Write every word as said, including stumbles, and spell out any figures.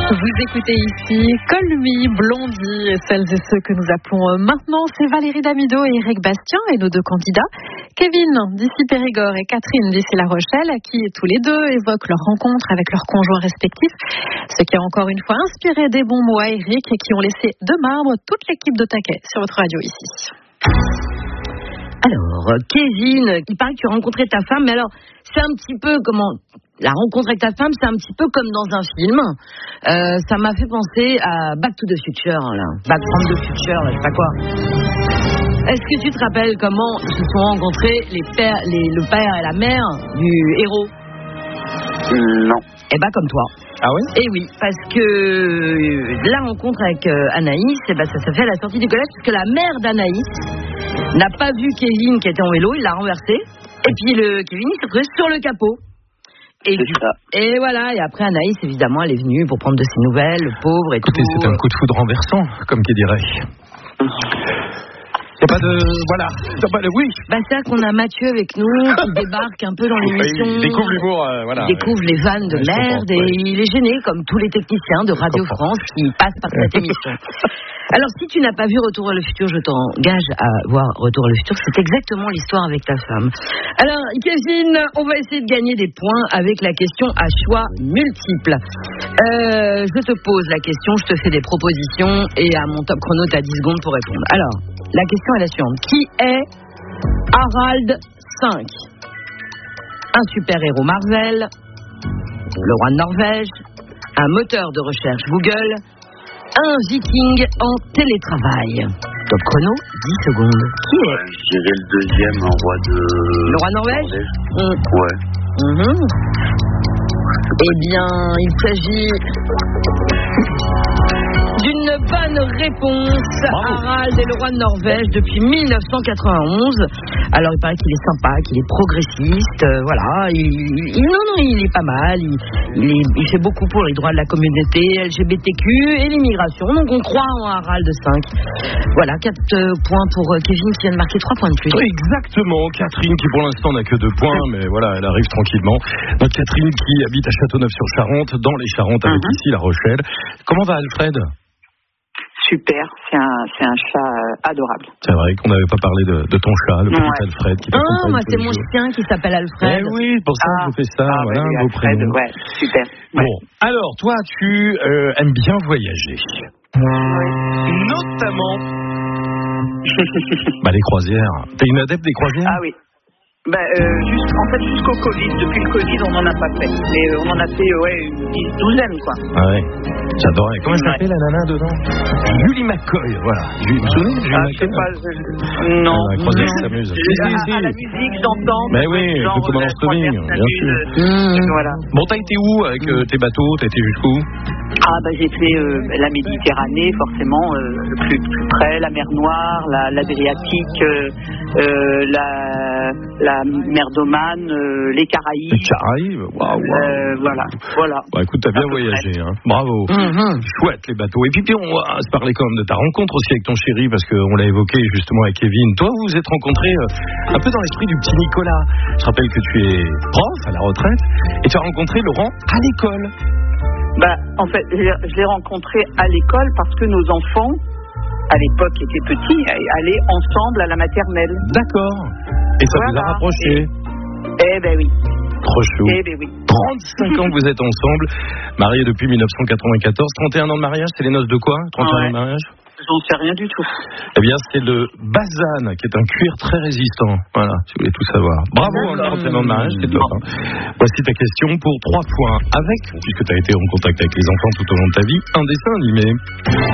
Vous écoutez ici Call Me, Blondie, et celles et ceux que nous appelons maintenant, c'est Valérie Damido et Eric Bastien et nos deux candidats, Kevin d'ici Périgord et Catherine d'ici La Rochelle, qui tous les deux évoquent leur rencontre avec leurs conjoints respectifs, ce qui a encore une fois inspiré des bons mots à Eric et qui ont laissé de marbre toute l'équipe de Taquet sur votre radio ici. Alors, Kevin, il paraît que tu as rencontré ta femme, mais alors, c'est un petit peu comment... La rencontre avec ta femme, c'est un petit peu comme dans un film. Euh, ça m'a fait penser à Back to the Future, là. Back from the Future, là, je sais pas quoi. Est-ce que tu te rappelles comment se sont rencontrés les pères, les, le père et la mère du héros ? Non. Eh ben, comme toi. Ah oui ? Eh oui, parce que la rencontre avec euh, Anaïs, eh ben, ça s'est fait à la sortie du collège, parce que la mère d'Anaïs n'a pas vu Kevin qui était en vélo, il l'a renversé, et puis le Kevin il s'est retrouvé sur le capot. Et, et voilà, et après Anaïs, évidemment, elle est venue pour prendre de ses nouvelles, le pauvre et Écoutez, tout. c'est un coup de foudre renversant, comme qui dirait. Il n'y a pas de... Voilà. Pas de, oui. Bah, c'est qu'on a Mathieu avec nous, qui débarque un peu dans l'émission. Il découvre l'humour, euh, voilà. Il découvre les vannes de ouais, merde, comprends, et ouais. il est gêné, comme tous les techniciens de Radio France qui passent par cette émission. Alors, si tu n'as pas vu Retour vers le futur, je t'engage à voir Retour vers le futur. C'est exactement l'histoire avec ta femme. Alors, Kevin, on va essayer de gagner des points avec la question à choix multiples. Euh, je te pose la question, je te fais des propositions, et à mon top chrono, tu as dix secondes pour répondre. Alors, la question est la suivante. Qui est Harald cinq ? Un super-héros Marvel, le roi de Norvège, un moteur de recherche Google, un viking en télétravail. Top chrono, dix secondes. Qui est ? Ouais, je dirais le deuxième, un roi de... Le roi de Norvège ? Norvège. Mmh. Ouais. Mmh. Eh bien, il s'agit d'une bonne réponse. Bravo. Harald est le roi de Norvège depuis mille neuf cent quatre-vingt-onze. Alors, il paraît qu'il est sympa, qu'il est progressiste. Euh, voilà. Il, il, non, non, il est pas mal. Il, il, est, il fait beaucoup pour les droits de la communauté L G B T Q et l'immigration. Donc, on croit en Harald cinq. Voilà, quatre euh, points pour euh, Kevin qui vient de marquer trois points de plus. Exactement. Catherine qui, pour l'instant, n'a que deux points, mais voilà, elle arrive tranquillement. Notre Catherine qui habite à Châteauneuf-sur-Charente, dans les Charentes, avec uh-huh. ici La Rochelle. Comment va Alfred ? Super, c'est un, c'est un chat euh, adorable. C'est vrai qu'on n'avait pas parlé de, de ton chat, le petit ouais. Alfred. Qui oh, moi c'est mon chien qui s'appelle Alfred. Eh oui, pour ça ah, je fais ça, ah, voilà, bah, un beau Alfred, prénom. Ouais, super. Ouais. Bon, alors toi tu euh, aimes bien voyager. Oui. Notamment bah, les croisières. T'es une adepte des croisières ? Ah oui. Bah, euh, juste, en fait, jusqu'au Covid. Depuis le Covid, on n'en a pas fait. Mais euh, on en a fait, euh, ouais, une dix, douzaine, quoi. Ah ouais, j'adorais. Comment elle ouais. s'appelle, la nana, dedans ? Julie McCoy, voilà. Julie, vous vous souvenez de Julie ah, McCoy ? je sais pas, je... Non. Ah, la croisière qui s'amuse. Je, à, à la musique, j'entends. Mais oui, genre, tout comme en streaming, bien sûr. Mmh. Voilà. Bon, t'as été où avec euh, tes bateaux ? T'as été jusqu'où ? Ah bah j'ai fait euh, la Méditerranée forcément euh, le plus, plus près, la mer Noire, la, l'Adriatique, euh, euh, la, la mer d'Oman, euh, les Caraïbes. Les Caraïbes, waouh. Wow. Euh, voilà, voilà. Bah écoute, t'as bien voyagé, hein. Bravo. Mm-hmm. Chouette les bateaux. Et puis, puis on va se parler quand même de ta rencontre aussi avec ton chéri, parce qu'on l'a évoqué justement avec Kevin. Toi, vous vous êtes rencontrés euh, un peu dans l'esprit du petit Nicolas. Je rappelle que tu es prof à la retraite et tu as rencontré Laurent à l'école. Bah, en fait, je l'ai rencontré à l'école parce que nos enfants, à l'époque, étaient petits, allaient ensemble à la maternelle. D'accord. Et ça voilà. vous a rapprochés. Et, eh ben oui. Trop chou. Eh ben oui. trente-cinq ans que vous êtes ensemble, mariés depuis mille neuf cent quatre-vingt-quatorze. trente et un ans de mariage, c'est les noces de quoi ? trente et un ouais. ans de mariage ? J'en sais rien du tout. Eh bien, c'est le Bazane, qui est un cuir très résistant. Voilà, si vous voulez tout savoir. Bravo, hein, trente et un ans de mariage, c'est top. Hein. Voici ta question pour trois points. Avec, puisque tu as été en contact avec les enfants tout au long de ta vie, un dessin animé.